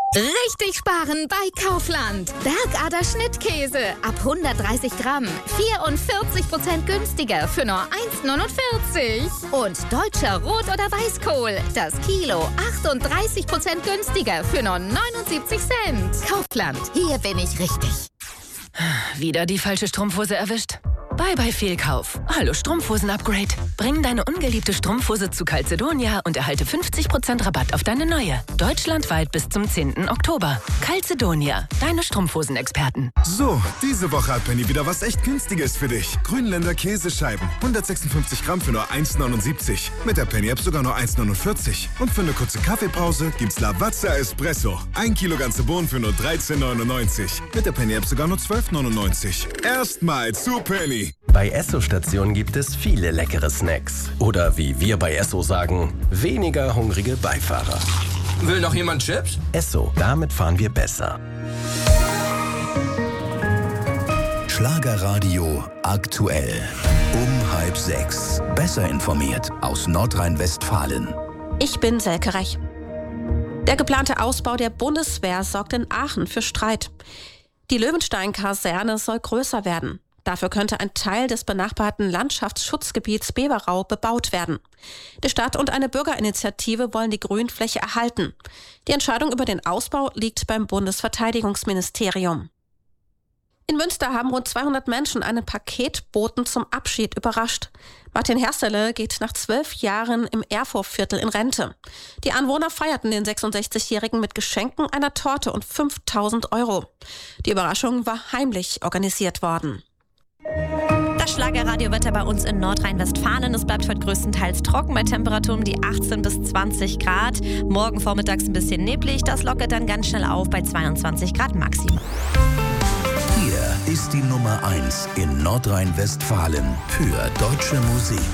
Richtig sparen bei Kaufland. Bergader Schnittkäse ab 130 Gramm. 44% günstiger für nur 1,49. Und deutscher Rot- oder Weißkohl. Das Kilo 38% günstiger für nur 79 Cent. Kaufland, hier bin ich richtig. Wieder die falsche Strumpfhose erwischt? Bye Fehlkauf. Hallo Strumpfhosen-Upgrade. Bring deine ungeliebte Strumpfhose zu Calzedonia und erhalte 50% Rabatt auf deine neue. Deutschlandweit bis zum 10. Oktober. Calzedonia, deine Strumpfhosen-Experten. So, diese Woche hat Penny wieder was echt Günstiges für dich. Grünländer Käsescheiben. 156 Gramm für nur 1,79. Mit der Penny-App sogar nur 1,49. Und für eine kurze Kaffeepause gibt's Lavazza Espresso. 1 Kilo ganze Bohnen für nur 13,99. Mit der Penny-App sogar nur 12,99. Erstmal zu Penny. Bei Esso-Stationen gibt es viele leckere Snacks. Oder wie wir bei Esso sagen, weniger hungrige Beifahrer. Will noch jemand Chips? Esso, damit fahren wir besser. Schlagerradio aktuell. Um 5:30. Besser informiert aus Nordrhein-Westfalen. Ich bin Selke Rech. Der geplante Ausbau der Bundeswehr sorgt in Aachen für Streit. Die Löwenstein-Kaserne soll größer werden. Dafür könnte ein Teil des benachbarten Landschaftsschutzgebiets Beverau bebaut werden. Die Stadt und eine Bürgerinitiative wollen die Grünfläche erhalten. Die Entscheidung über den Ausbau liegt beim Bundesverteidigungsministerium. In Münster haben rund 200 Menschen einen Paketboten zum Abschied überrascht. Martin Herstele geht nach 12 Jahren im Erfurtviertel in Rente. Die Anwohner feierten den 66-Jährigen mit Geschenken, einer Torte und 5.000 €. Die Überraschung war heimlich organisiert worden. Das Schlagerradiowetter bei uns in Nordrhein-Westfalen. Es bleibt heute größtenteils trocken bei Temperaturen um die 18 bis 20 Grad. Morgen vormittags ein bisschen neblig. Das lockert dann ganz schnell auf bei 22 Grad maximal. Hier ist die Nummer 1 in Nordrhein-Westfalen für deutsche Musik.